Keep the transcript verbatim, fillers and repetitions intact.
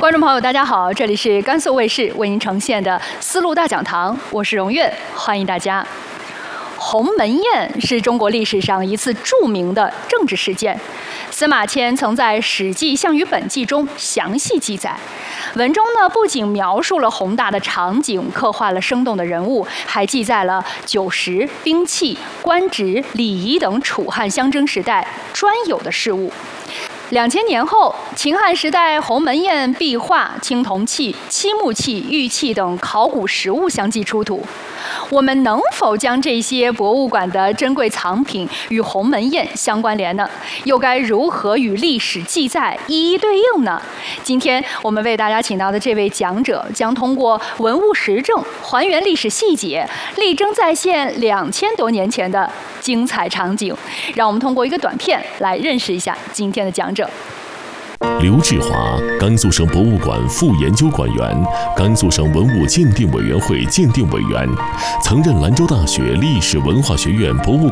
观众朋友，大家好，这里是甘肃卫视为您呈现的丝路大讲堂，我是荣月，欢迎大家。鸿门宴是中国历史上一次著名的政治事件，司马迁曾在《史记·项羽本纪》中详细记载。文中呢，不仅描述了宏大的场景，刻画了生动的人物，还记载了酒食、兵器、官职、礼仪等楚汉相争时代专有的事物。两千年后，秦汉时代鸿门宴壁画、青铜器、漆木器、玉器等考古实物相继出土。我们能否将这些博物馆的珍贵藏品与鸿门宴相关联呢？又该如何与历史记载一一对应呢？今天我们为大家请到的这位讲者，将通过文物实证还原历史细节，力争再现两千多年前的精彩场景。让我们通过一个短片来认识一下今天的讲者。 刘志华，甘肃省博物馆副研究馆员，甘肃省文物鉴定委员会鉴定委员，曾任兰州大学历史文化学院博物